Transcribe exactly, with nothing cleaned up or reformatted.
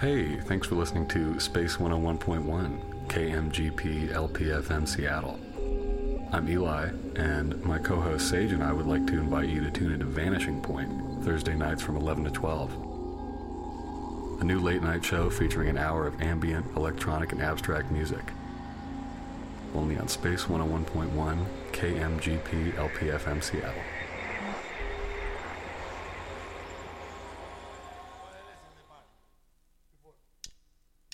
Hey, thanks for listening to Space one oh one point one, K M G P L P F M Seattle. I'm Eli, and my co-host Sage and I would like to invite you to tune into Vanishing Point, Thursday nights from eleven to twelve. A new late-night show featuring an hour of ambient, electronic, and abstract music. Only on Space one oh one point one, K M G P L P F M Seattle.